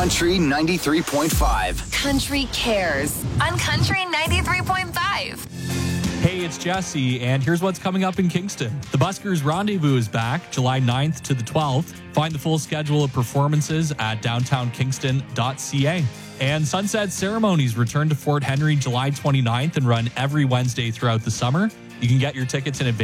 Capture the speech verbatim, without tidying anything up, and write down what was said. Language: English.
Country ninety-three point five. Country Cares on Country ninety-three point five. Hey, it's Jesse, and here's what's coming up in Kingston. The Buskers Rendezvous is back July ninth to the twelfth. Find the full schedule of performances at downtown kingston dot c a. And Sunset Ceremonies return to Fort Henry July twenty-ninth and run every Wednesday throughout the summer. You can get your tickets in advance